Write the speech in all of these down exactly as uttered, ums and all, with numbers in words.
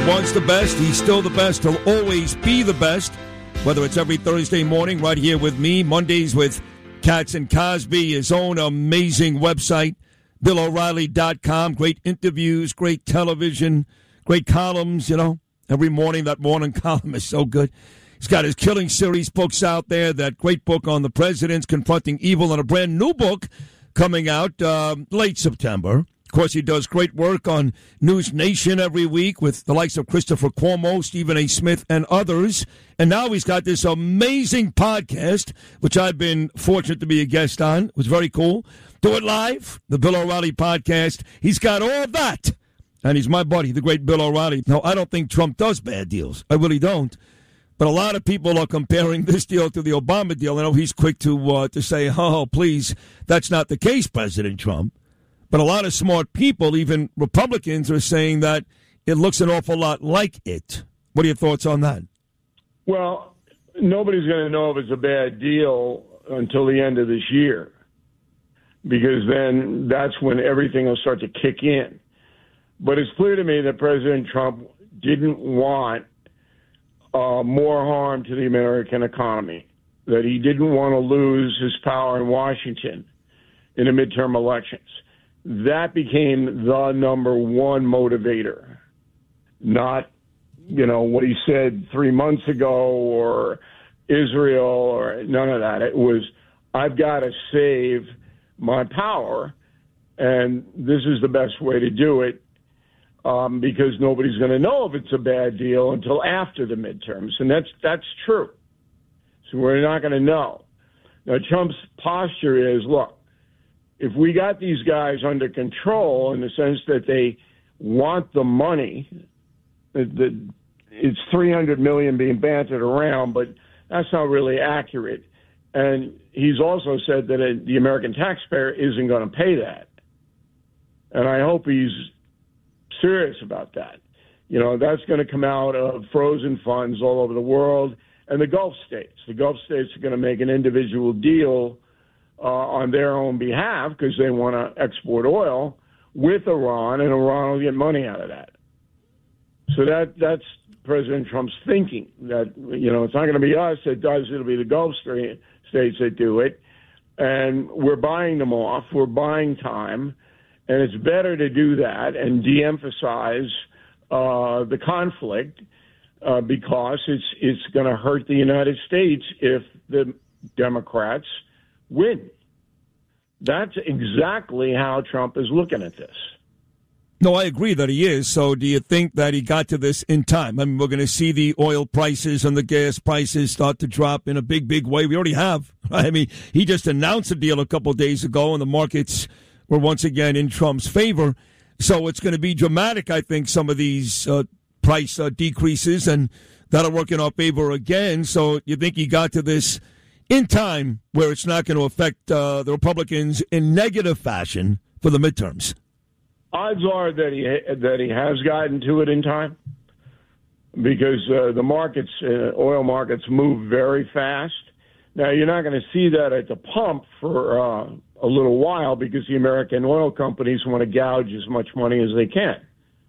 once the best. He's still the best. He'll always be the best. Whether it's every Thursday morning right here with me, Mondays with Katz and Cosby, his own amazing website, Bill O'Reilly dot com. Great interviews, great television, great columns, you know. Every morning, that morning column is so good. He's got his Killing Series books out there, that great book on the presidents confronting evil, and a brand new book coming out uh, late September. Of course, he does great work on News Nation every week with the likes of Christopher Cuomo, Stephen A. Smith, and others. And now he's got this amazing podcast, which I've been fortunate to be a guest on. It was very cool. Do It Live, the Bill O'Reilly podcast. He's got all that. And he's my buddy, the great Bill O'Reilly. Now, I don't think Trump does bad deals. I really don't. But a lot of people are comparing this deal to the Obama deal. I know he's quick to uh, to say, oh, please, that's not the case, President Trump. But a lot of smart people, even Republicans, are saying that it looks an awful lot like it. What are your thoughts on that? Well, nobody's going to know if it's a bad deal until the end of this year, because then that's when everything will start to kick in. But it's clear to me that President Trump didn't want uh, more harm to the American economy, that he didn't want to lose his power in Washington in the midterm elections. That became the number one motivator, not, you know, what he said three months ago or Israel or none of that. It was, I've got to save my power, and this is the best way to do it, um, because nobody's going to know if it's a bad deal until after the midterms, and that's that's true. So we're not going to know. Now, Trump's posture is, look, if we got these guys under control in the sense that they want the money, that it's three hundred million dollars being bantered around, but that's not really accurate. And he's also said that the American taxpayer isn't going to pay that. And I hope he's serious about that. You know, that's going to come out of frozen funds all over the world and the Gulf states. The Gulf states are going to make an individual deal Uh, on their own behalf because they want to export oil with Iran, and Iran will get money out of that. So that that's President Trump's thinking, that, you know, it's not going to be us that does it. It'll be the Gulf states that do it. And we're buying them off. We're buying time. And it's better to do that and de-emphasize uh, the conflict uh, because it's, it's going to hurt the United States if the Democrats win. That's exactly how Trump is looking at this. No, I agree that he is. So do you think that he got to this in time? I mean, we're going to see the oil prices and the gas prices start to drop in a big, big way. We already have. I mean, he just announced a deal a couple of days ago, and the markets were once again in Trump's favor. So it's going to be dramatic, I think, some of these uh, price uh, decreases, and that'll work in our favor again. So you think he got to this in time where it's not going to affect uh, the Republicans in negative fashion for the midterms? Odds are that he that he has gotten to it in time, because uh, the markets, uh, oil markets, move very fast. Now, you're not going to see that at the pump for uh, a little while because the American oil companies want to gouge as much money as they can.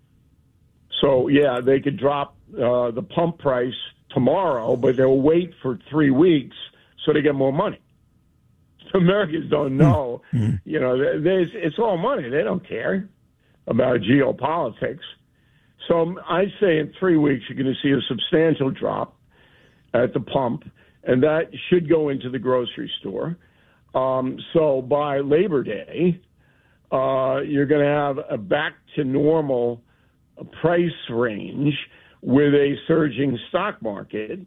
So, yeah, they could drop uh, the pump price tomorrow, but they'll wait for three weeks so they get more money. Americans don't know. Mm-hmm. You know, there's, it's all money. They don't care about geopolitics. So I say in three weeks you're going to see a substantial drop at the pump, and that should go into the grocery store. Um, so by Labor Day, uh, you're going to have a back-to-normal price range with a surging stock market.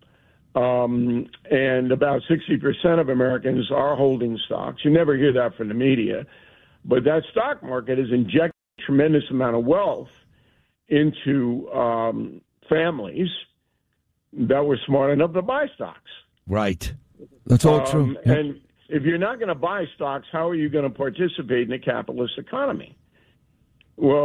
Um, and about sixty percent of Americans are holding stocks. You never hear that from the media. But that stock market has injected a tremendous amount of wealth into um, families that were smart enough to buy stocks. Right. That's all um, true. Yep. And if you're not going to buy stocks, how are you going to participate in a capitalist economy? Well,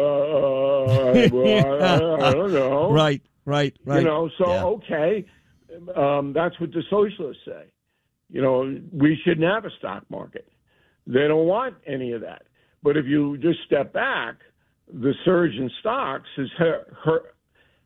uh, well I, I don't know. Right, right, right. You know, so, yeah. okay. Um, that's what the socialists say. You know, we shouldn't have a stock market. They don't want any of that. But if you just step back, the surge in stocks has hurt, hurt,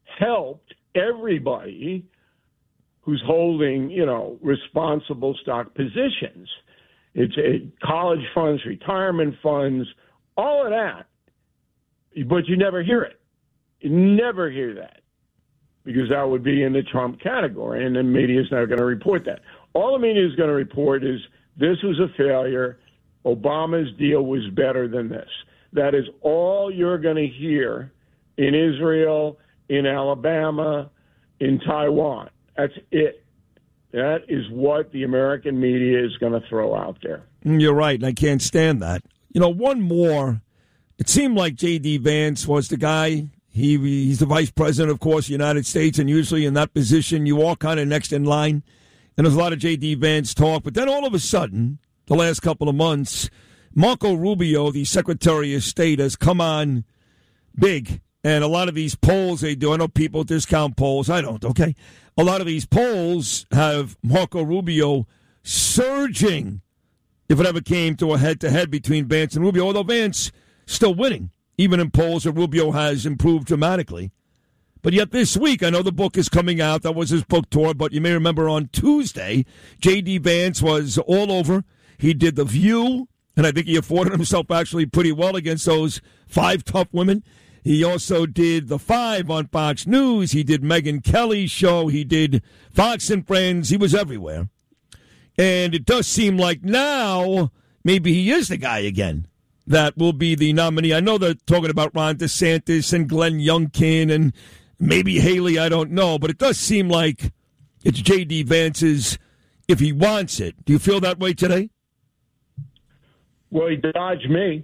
helped everybody who's holding, you know, responsible stock positions. It's a college funds, retirement funds, all of that. But you never hear it. You never hear that because that would be in the Trump category, and the media is not going to report that. All the media is going to report is this was a failure. Obama's deal was better than this. That is all you're going to hear in Israel, in Alabama, in Taiwan. That's it. That is what the American media is going to throw out there. You're right, and I can't stand that. You know, one more. It seemed like J D. Vance was the guy. He He's the vice president, of course, of the United States, and usually in that position, you are kind of next in line. And there's a lot of J D. Vance talk. But then all of a sudden, the last couple of months, Marco Rubio, the Secretary of State, has come on big. And a lot of these polls they do, I know people discount polls. I don't, okay? A lot of these polls have Marco Rubio surging if it ever came to a head-to-head between Vance and Rubio, although Vance still winning, even in polls that Rubio has improved dramatically. But yet this week, I know the book is coming out. That was his book tour, but you may remember on Tuesday, J D. Vance was all over. He did The View, and I think he afforded himself actually pretty well against those five tough women. He also did The Five on Fox News. He did Megyn Kelly's show. He did Fox and Friends. He was everywhere. And it does seem like now maybe he is the guy again that will be the nominee. I know they're talking about Ron DeSantis and Glenn Youngkin and maybe Haley. I don't know. But it does seem like it's J D. Vance's if he wants it. Do you feel that way today? Well, he dodged me.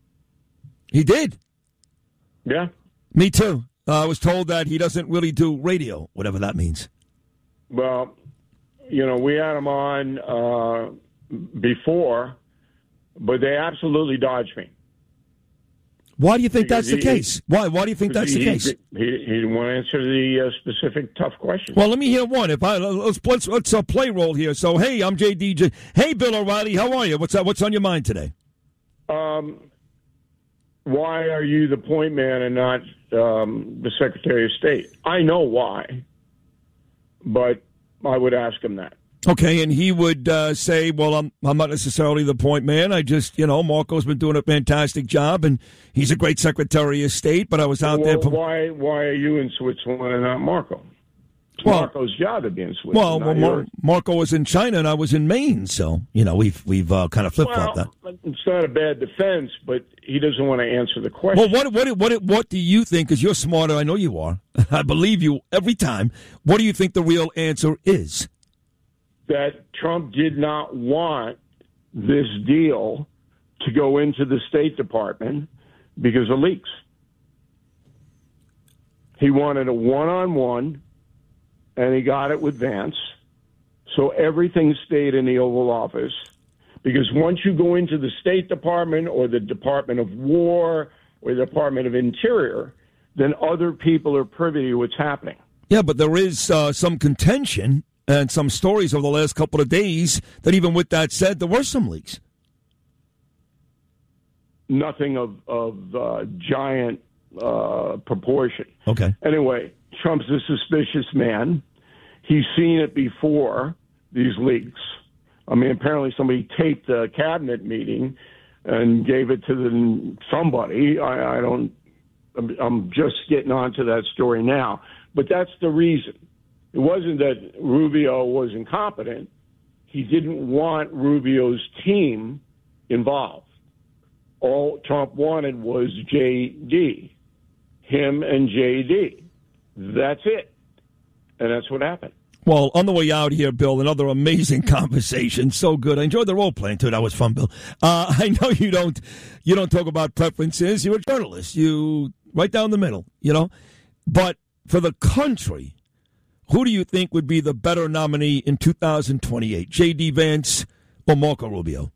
He did. Yeah. Me too. Uh, I was told that he doesn't really do radio, whatever that means. Well, you know, we had him on uh, before, but they absolutely dodged me. Why do you think Because that's the he- case? Why? Why do you think that's he, the case? He, he, he didn't want to answer the uh, specific tough questions. Well, let me hear one. If I let's let's, let's uh, play roll here. So, hey, I'm J D J. Hey, Bill O'Reilly, how are you? What's uh, what's on your mind today? Um, why are you the point man and not um, the Secretary of State? I know why, but I would ask him that. Okay, and he would uh, say, well, I'm I'm not necessarily the point man. I just, you know, Marco's been doing a fantastic job, and he's a great Secretary of State, but I was out well, there. Pro- why why are you in Switzerland and not Marco? It's Well- Marco's job to be in Switzerland. well, not well Mar- yours. Marco was in China, and I was in Maine, so, you know, we've, we've uh, kind of flip-flopped Well, that. it's not a bad defense, but he doesn't want to answer the question. Well, what what what what do you think? Because you're smarter, I know you are. I believe you every time. What do you think the real answer is? That Trump did not want this deal to go into the State Department because of leaks. He wanted a one-on-one, and he got it with Vance. So everything stayed in the Oval Office. Because once you go into the State Department or the Department of War or the Department of Interior, then other people are privy to what's happening. Yeah, but there is uh, some contention and some stories over the last couple of days that even with that said, there were some leaks. Nothing of, of uh, giant uh, proportion. Okay. Anyway, Trump's a suspicious man. He's seen it before, these leaks. I mean, apparently somebody taped a cabinet meeting and gave it to the, somebody. I, I don't, I'm, I'm just getting onto that story now. But that's the reason. It wasn't that Rubio was incompetent. He didn't want Rubio's team involved. All Trump wanted was J D, him and J D. That's it. And that's what happened. Well, on the way out here, Bill, another amazing conversation. So good. I enjoyed the role playing too. That was fun, Bill. Uh, I know you don't you don't talk about preferences. You're a journalist. You right down the middle, you know. But for the country, who do you think would be the better nominee in two thousand twenty-eight? J D. Vance or Marco Rubio?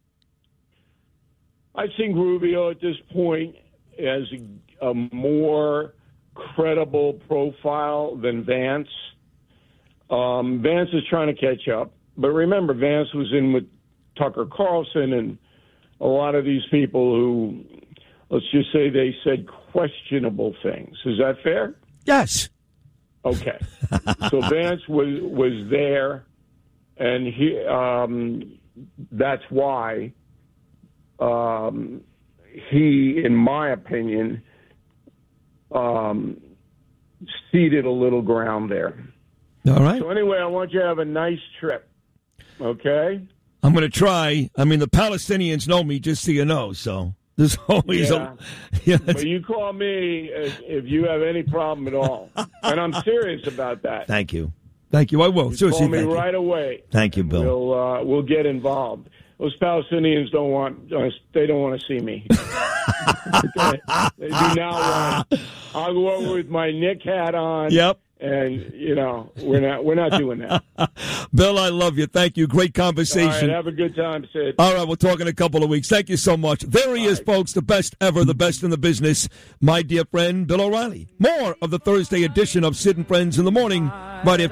I think Rubio at this point has a, a more credible profile than Vance. Um, Vance is trying to catch up. But remember, Vance was in with Tucker Carlson and a lot of these people who, let's just say they said questionable things. Is that fair? Yes. Okay. So Vance was was there, and he um, that's why um, he, in my opinion, um, ceded a little ground there. All right. So anyway, I want you to have a nice trip, okay? I'm going to try. I mean, the Palestinians know me, just so you know, so there's always Yeah. a... Yeah, But you call me if, if you have any problem at all. And I'm serious about that. thank you. Thank you. I will. You Seriously, call me thank you. right away. Thank you, and Bill. We'll, uh, we'll get involved. Those Palestinians don't want, uh, they don't want to see me. Okay? They do not want. I'll go over with my Nick hat on. Yep. And, you know, we're not we're not doing that. Bill, I love you. Thank you. Great All conversation. right, have a good time, Sid. All right, we'll talk in a couple of weeks. Thank you so much. There he All is, right. folks, the best ever, the best in the business, my dear friend Bill O'Reilly. More of the Thursday edition of Sid and Friends in the Morning, right after